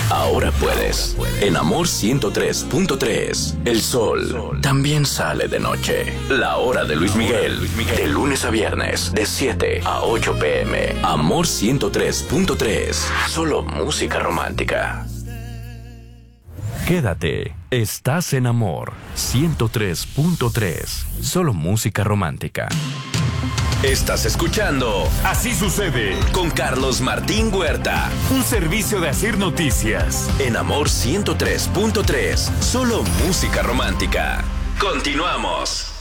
Ahora puedes. En Amor 103.3. El sol también sale de noche. La hora de Luis Miguel. De lunes a viernes, de 7 a 8 p.m. Amor 103.3. Solo música romántica. Quédate. Estás en Amor 103.3. Solo música romántica. Estás escuchando Así sucede con Carlos Martín Huerta. Un servicio de Asir Noticias. En Amor 103.3. Solo música romántica. Continuamos.